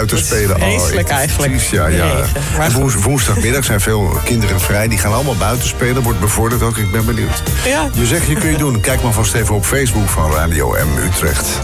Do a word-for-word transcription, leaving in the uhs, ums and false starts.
buiten spelen. Vreselijk oh, eigenlijk. Precies, ja, ja. Maar en woens, woensdagmiddag zijn veel kinderen vrij. Die gaan allemaal buiten spelen. Wordt bevorderd ook. Ik ben benieuwd. Ja. Je zegt, je kun je doen. Kijk maar vast even op Facebook van Radio M Utrecht.